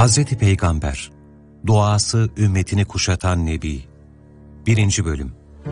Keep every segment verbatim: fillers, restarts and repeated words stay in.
Hazreti Peygamber, duası ümmetini kuşatan Nebi. Birinci Bölüm.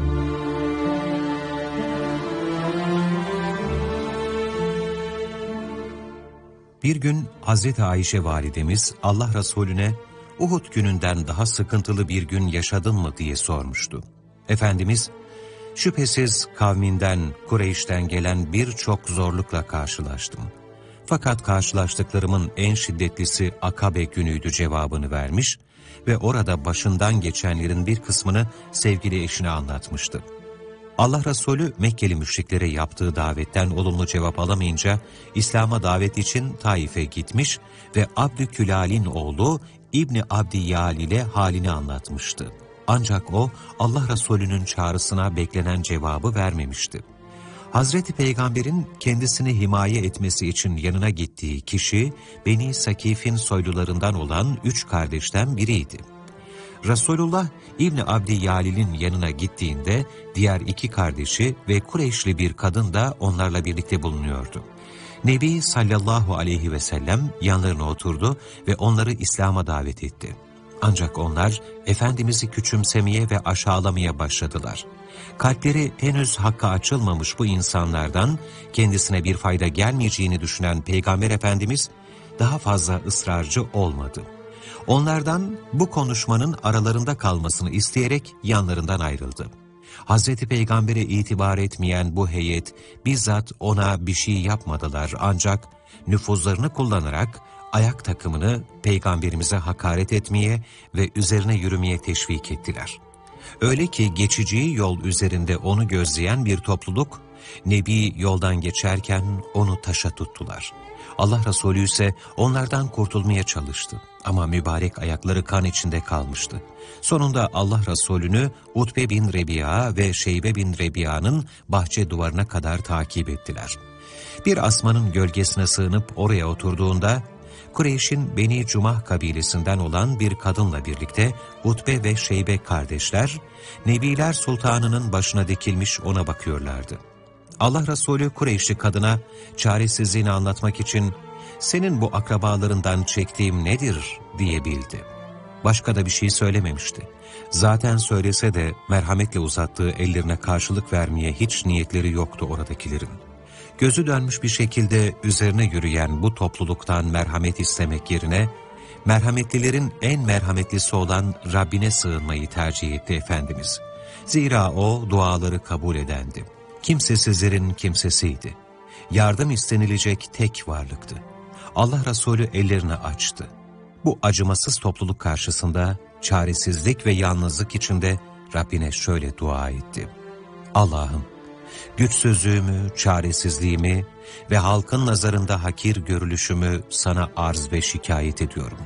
Bir gün Hazreti Ayşe validemiz Allah Resulüne Uhud gününden daha sıkıntılı bir gün yaşadın mı diye sormuştu. Efendimiz, şüphesiz kavminden, Kureyş'ten gelen birçok zorlukla karşılaştım. Fakat karşılaştıklarımın en şiddetlisi Akabe günüydü cevabını vermiş ve orada başından geçenlerin bir kısmını sevgili eşine anlatmıştı. Allah Resulü Mekkeli müşriklere yaptığı davetten olumlu cevap alamayınca İslam'a davet için Taif'e gitmiş ve Abdükülal'in oğlu İbni Abdiyal ile halini anlatmıştı. Ancak o Allah Resulü'nün çağrısına beklenen cevabı vermemişti. Hazreti Peygamber'in kendisini himaye etmesi için yanına gittiği kişi Beni Sakif'in soylularından olan üç kardeşten biriydi. Resulullah İbni Abdiyalil'in yanına gittiğinde diğer iki kardeşi ve Kureyşli bir kadın da onlarla birlikte bulunuyordu. Nebi sallallahu aleyhi ve sellem yanlarına oturdu ve onları İslam'a davet etti. Ancak onlar Efendimiz'i küçümsemeye ve aşağılamaya başladılar. Kalpleri henüz hakka açılmamış bu insanlardan kendisine bir fayda gelmeyeceğini düşünen Peygamber Efendimiz daha fazla ısrarcı olmadı. Onlardan bu konuşmanın aralarında kalmasını isteyerek yanlarından ayrıldı. Hazreti Peygamber'e itibar etmeyen bu heyet bizzat ona bir şey yapmadılar ancak nüfuzlarını kullanarak ayak takımını Peygamberimize hakaret etmeye ve üzerine yürümeye teşvik ettiler. Öyle ki geçici yol üzerinde onu gözleyen bir topluluk, Nebi yoldan geçerken onu taşa tuttular. Allah Resulü ise onlardan kurtulmaya çalıştı. Ama mübarek ayakları kan içinde kalmıştı. Sonunda Allah Resulü'nü Utbe bin Rebi'a ve Şeybe bin Rebi'a'nın bahçe duvarına kadar takip ettiler. Bir asmanın gölgesine sığınıp oraya oturduğunda, Kureyş'in Beni Cumah kabilesinden olan bir kadınla birlikte Utbe ve Şeybe kardeşler, Nebiler Sultanı'nın başına dikilmiş ona bakıyorlardı. Allah Resulü Kureyşli kadına çaresizliğini anlatmak için "Senin bu akrabalarından çektiğim nedir?" diyebildi. Başka da bir şey söylememişti. Zaten söylese de merhametle uzattığı ellerine karşılık vermeye hiç niyetleri yoktu oradakilerin. Gözü dönmüş bir şekilde üzerine yürüyen bu topluluktan merhamet istemek yerine, merhametlilerin en merhametlisi olan Rabbine sığınmayı tercih etti Efendimiz. Zira o duaları kabul edendi. Kimsesizlerin kimsesiydi. Yardım istenilecek tek varlıktı. Allah Resulü ellerini açtı. Bu acımasız topluluk karşısında çaresizlik ve yalnızlık içinde Rabbine şöyle dua etti. Allah'ım, güçsüzlüğümü, çaresizliğimi ve halkın nazarında hakir görülüşümü sana arz ve şikayet ediyorum.